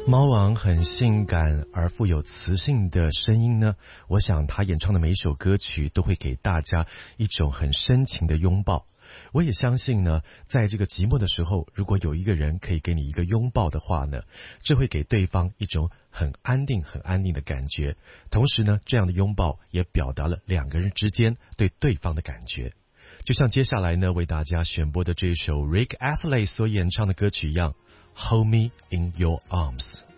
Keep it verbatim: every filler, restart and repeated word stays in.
猫王很性感而富有磁性的声音呢，我想他演唱的每一首歌曲都会给大家一种很深情的拥抱。我也相信呢，在这个寂寞的时候，如果有一个人可以给你一个拥抱的话呢，这会给对方一种很安定很安定的感觉。同时呢，这样的拥抱也表达了两个人之间对对方的感觉。就像接下来呢为大家选播的这首 Rick Astley 所演唱的歌曲一样， Hold Me in Your Arms。